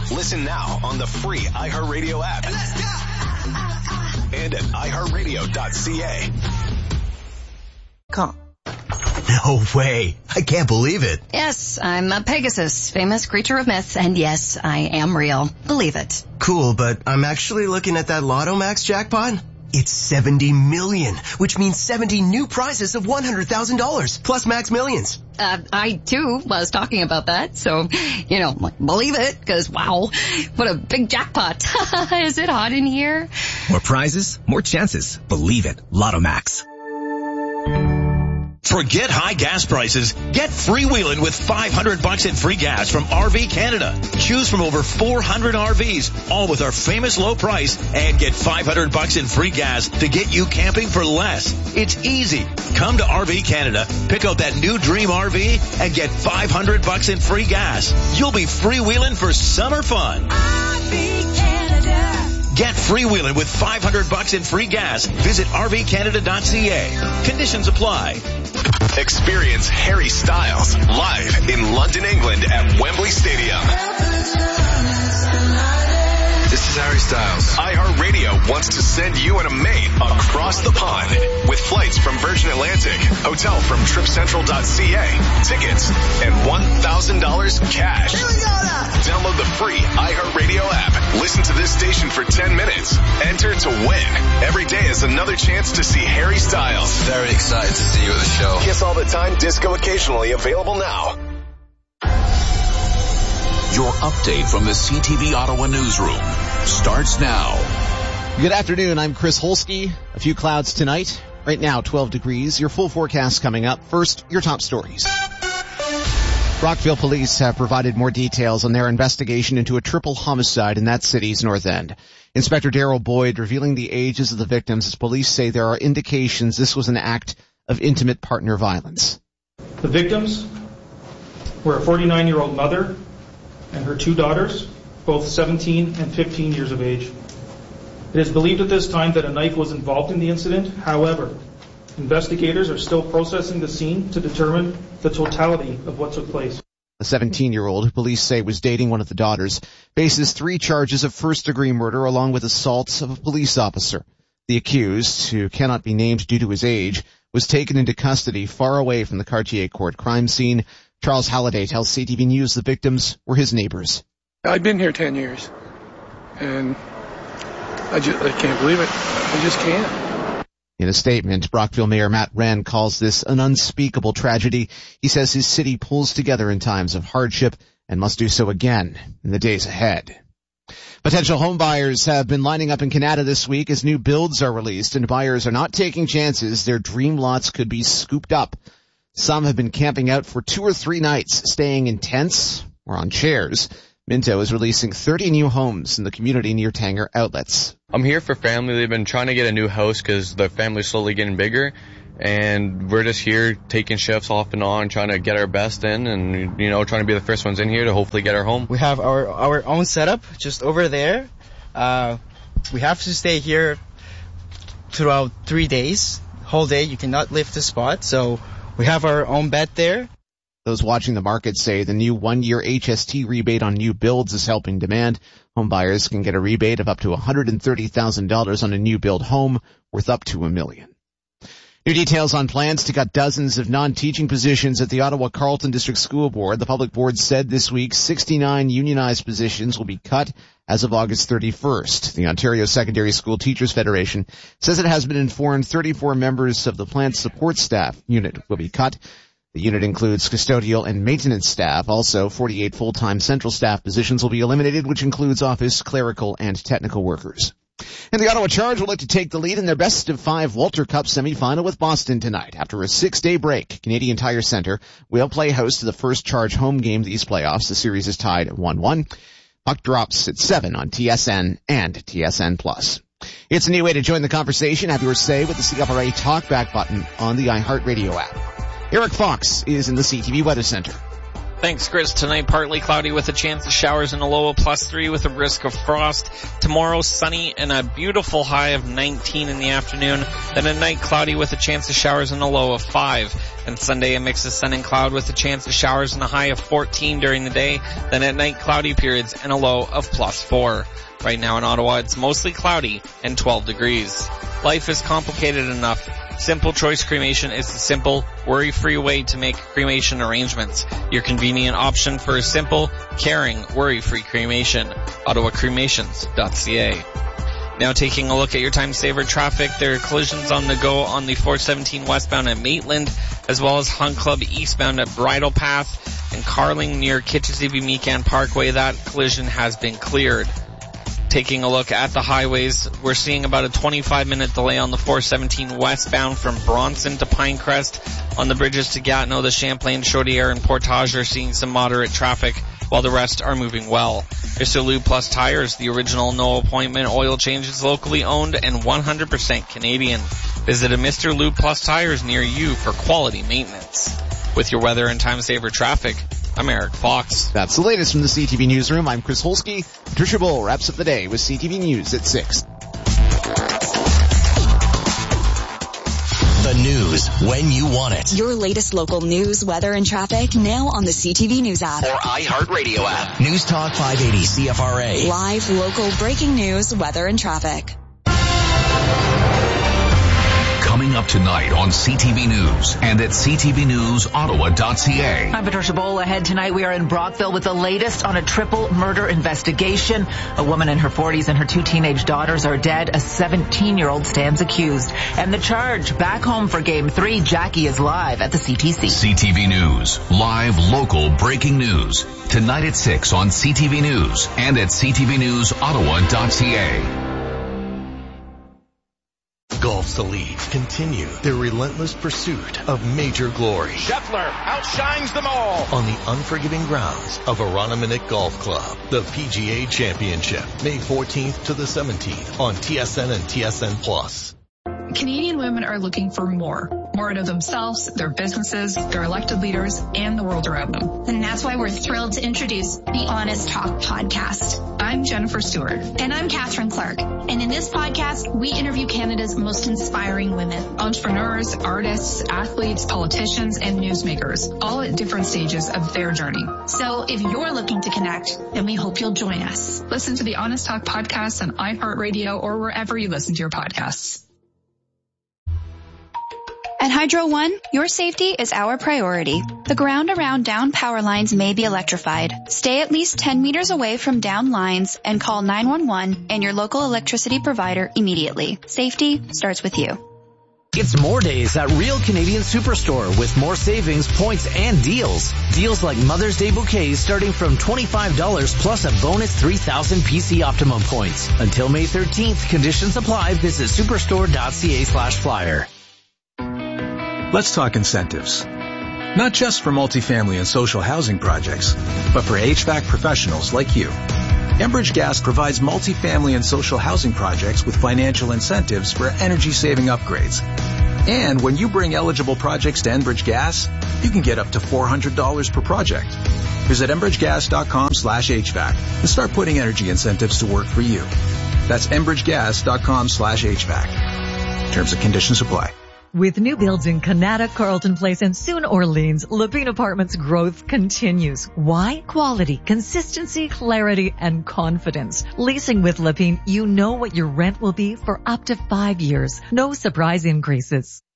Listen now on the free iHeartRadio app. Let's go! And at iHeartRadio.ca. Call. No way. I can't believe it. Yes, I'm a Pegasus, famous creature of myth, and yes, I am real. Believe it. Cool, but I'm actually looking at that Lotto Max jackpot. It's 70 million, which means 70 new prizes of $100,000 plus Max Millions. I too was talking about that, so, believe it, because wow, what a big jackpot. Is it hot in here? More prizes, more chances. Believe it. Lotto Max. Forget high gas prices. Get freewheeling with $500 in free gas from RV Canada. Choose from over 400 RVs, all with our famous low price, and get $500 in free gas to get you camping for less. It's easy. Come to RV Canada, pick out that new dream RV, and get $500 in free gas. You'll be freewheeling for summer fun. RV Canada. Get freewheeling with $500 in free gas. Visit RVCanada.ca. Conditions apply. Experience Harry Styles live in London, England at Wembley Stadium. This is Harry Styles. iHeartRadio wants to send you and a mate across the pond with flights from Virgin Atlantic, hotel from TripCentral.ca, tickets, and $1,000 cash. Here we go now. Download the free iHeartRadio app. Listen to this station for 10 minutes. Enter to win. Every day is another chance to see Harry Styles. Very excited to see you at the show. Kiss all the time, disco occasionally, available now. Your update from the CTV Ottawa newsroom starts now. Good afternoon. I'm Chris Holsky. A few clouds tonight. Right now, 12 degrees. Your full forecast coming up. First, your top stories. Brockville police have provided more details on their investigation into a triple homicide in that city's north end. Inspector Daryl Boyd revealing the ages of the victims as police say there are indications this was an act of intimate partner violence. The victims were a 49-year-old mother and her two daughters, both 17 and 15 years of age. It is believed at this time that a knife was involved in the incident. However, investigators are still processing the scene to determine the totality of what took place. The 17-year-old, who police say was dating one of the daughters, faces 3 charges of first-degree murder along with assault of a police officer. The accused, who cannot be named due to his age, was taken into custody far away from the Cartier Court crime scene. Charles Halliday tells CTV News the victims were his neighbors. I've been here 10 years, and I can't believe it. I just can't. In a statement, Brockville Mayor Matt Wren calls this an unspeakable tragedy. He says his city pulls together in times of hardship and must do so again in the days ahead. Potential home buyers have been lining up in Canada this week as new builds are released, and buyers are not taking chances. Their dream lots could be scooped up. Some have been camping out for 2 or 3 nights, staying in tents or on chairs. Minto is releasing 30 new homes in the community near Tanger Outlets. I'm here for family. They've been trying to get a new house because the family's slowly getting bigger. And we're just here taking shifts off and on, trying to get our best in and, trying to be the first ones in here to hopefully get our home. We have our own setup just over there. We have to stay here throughout 3 days. Whole day, you cannot leave the spot. So we have our own bed there. Those watching the market say the new 1-year HST rebate on new builds is helping demand. Home buyers can get a rebate of up to $130,000 on a new build home worth up to $1 million. New details on plans to cut dozens of non-teaching positions at the Ottawa Carleton District School Board. The public board said this week 69 unionized positions will be cut as of August 31st. The Ontario Secondary School Teachers Federation says it has been informed 34 members of the plant support staff unit will be cut. The unit includes custodial and maintenance staff. Also, 48 full-time central staff positions will be eliminated, which includes office, clerical, and technical workers. And the Ottawa Charge will look to take the lead in their best-of-5 Walter Cup semifinal with Boston tonight. After a 6-day break, Canadian Tire Centre will play host to the first Charge home game of these playoffs. The series is tied at 1-1. Puck drops at 7 on TSN and TSN+. It's a new way to join the conversation. Have your say with the CFRA Talkback button on the iHeartRadio app. Eric Fox is in the CTV Weather Center. Thanks, Chris. Tonight, partly cloudy with a chance of showers and a low of +3 with a risk of frost. Tomorrow, sunny and a beautiful high of 19 in the afternoon. Then at night, cloudy with a chance of showers and a low of 5. And Sunday, a mix of sun and cloud with a chance of showers and a high of 14 during the day. Then at night, cloudy periods and a low of +4. Right now in Ottawa, it's mostly cloudy and 12 degrees. Life is complicated enough. Simple Choice Cremation is the simple, worry-free way to make cremation arrangements. Your convenient option for a simple, caring, worry-free cremation. OttawaCremations.ca. Now taking a look at your time saver traffic, there are collisions on the go on the 417 westbound at Maitland, as well as Hunt Club eastbound at Bridle Path, and Carling near Kitchissippi-Meekan Parkway. That collision has been cleared. Taking a look at the highways, we're seeing about a 25-minute delay on the 417 westbound from Bronson to Pinecrest. On the bridges to Gatineau, the Champlain, Chaudière, and Portage are seeing some moderate traffic, while the rest are moving well. Mr. Lube Plus Tires, the original no-appointment oil change, is locally owned and 100% Canadian. Visit a Mr. Lube Plus Tires near you for quality maintenance. With your weather and time-saver traffic, I'm Eric Fox. That's the latest from the CTV Newsroom. I'm Chris Holsky. Patricia Bull wraps up the day with CTV News at 6. The news when you want it. Your latest local news, weather, and traffic now on the CTV News app. Or iHeartRadio app. News Talk 580 CFRA. Live, local, breaking news, weather, and traffic. Coming up tonight on CTV News and at ctvnewsottawa.ca. I'm Patricia Bowl. Ahead tonight, we are in Brockville with the latest on a triple murder investigation. A woman in her 40s and her 2 teenage daughters are dead. A 17-year-old stands accused. And the charge, back home for Game 3, Jackie is live at the CTC. CTV News, live, local, breaking news. Tonight at 6 on CTV News and at ctvnewsottawa.ca. Golf's Elite continue their relentless pursuit of major glory. Scheffler outshines them all on the unforgiving grounds of Aroniminick Golf Club. The PGA Championship, May 14th to the 17th on TSN and TSN Plus. Canadian women are looking for more out of themselves, their businesses, their elected leaders, and the world around them. And that's why we're thrilled to introduce the Honest Talk podcast. I'm Jennifer Stewart. And I'm Catherine Clark. And in this podcast, we interview Canada's most inspiring women. Entrepreneurs, artists, athletes, politicians, and newsmakers, all at different stages of their journey. So if you're looking to connect, then we hope you'll join us. Listen to the Honest Talk podcast on iHeartRadio or wherever you listen to your podcasts. At Hydro One, your safety is our priority. The ground around down power lines may be electrified. Stay at least 10 meters away from down lines and call 911 and your local electricity provider immediately. Safety starts with you. It's more days at Real Canadian Superstore with more savings, points, and deals. Deals like Mother's Day bouquets starting from $25 plus a bonus 3,000 PC Optimum points. Until May 13th, conditions apply. Visit superstore.ca/flyer. Let's talk incentives. Not just for multifamily and social housing projects, but for HVAC professionals like you. Enbridge Gas provides multifamily and social housing projects with financial incentives for energy-saving upgrades. And when you bring eligible projects to Enbridge Gas, you can get up to $400 per project. Visit enbridgegas.com/HVAC and start putting energy incentives to work for you. That's enbridgegas.com/HVAC. Terms and conditions apply. With new builds in Canada, Carlton Place, and soon Orleans, Lepine Apartments growth continues. Why? Quality, consistency, clarity, and confidence. Leasing with Lepine, you know what your rent will be for up to 5 years. No surprise increases.